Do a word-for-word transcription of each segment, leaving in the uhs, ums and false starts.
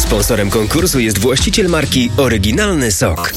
Sponsorem konkursu jest właściciel marki Oryginalny Sok.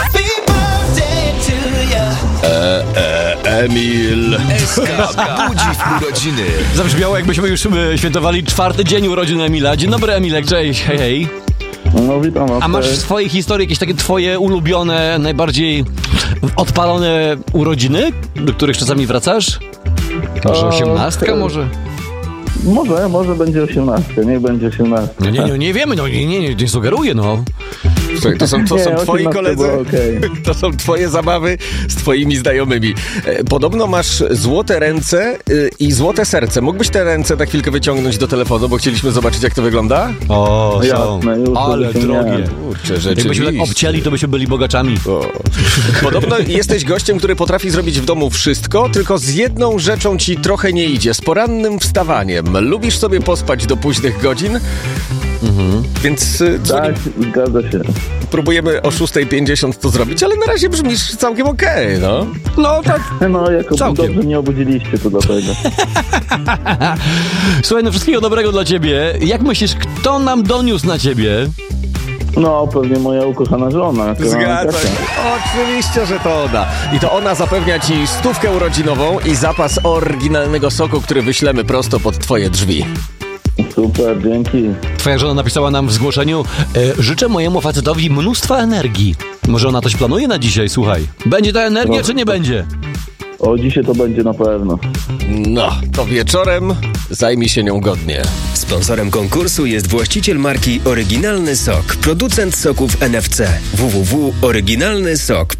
E, e, Emil S K budzi w urodziny. Zabrzmiało, jakbyśmy już e, świętowali czwarty dzień urodzin Emila. Dzień dobry, Emilek, cześć, hej, hej. No witam. A masz w swojej historii jakieś takie twoje ulubione, najbardziej odpalone urodziny, do których czasami wracasz? Może osiemnastka, może? Może, może będzie osiemnastka, niech będzie osiemnastka. No nie, nie, nie wiemy, no nie, nie, nie, nie sugeruję, no. Słuchaj, to są, to Nie, są twoi osiemnastka koledzy, była okej. to są twoje zabawy z twoimi znajomymi. E, Podobno masz złote ręce y, i złote serce. Mógłbyś te ręce na chwilkę wyciągnąć do telefonu, bo chcieliśmy zobaczyć, jak to wygląda? O, Jasne, już ale to drogie. miałem. Kurczę, Jakbyśmy tak rzeczywiście. obcięli, to byśmy byli bogaczami. O. Podobno jesteś gościem, który potrafi zrobić w domu wszystko, tylko z jedną rzeczą ci trochę nie idzie. Z porannym wstawaniem. Lubisz sobie pospać do późnych godzin? Mhm. Więc y, dzwoni- Tak, zgadza się. próbujemy o szósta pięćdziesiąt to zrobić, ale na razie brzmisz całkiem okej, no. No tak. No, jako Całkiem. dobrze mnie obudziliście, to dlatego. Słuchaj, no wszystkiego dobrego dla ciebie. Jak myślisz, kto nam doniósł na ciebie? No, pewnie moja ukochana żona. Zgadza Kasia. się. Oczywiście, że to ona. I to ona zapewnia ci stówkę urodzinową i zapas oryginalnego soku, który wyślemy prosto pod twoje drzwi. Super, dzięki. Twoja żona napisała nam w zgłoszeniu: e, życzę mojemu facetowi mnóstwa energii. Może ona coś planuje na dzisiaj, słuchaj. Będzie ta energia, No. czy nie będzie? O, dzisiaj to będzie na pewno. No, to wieczorem zajmij się nią godnie. Sponsorem konkursu jest właściciel marki Oryginalny Sok, producent soków N F C. w w w kropka oryginalny sok kropka p l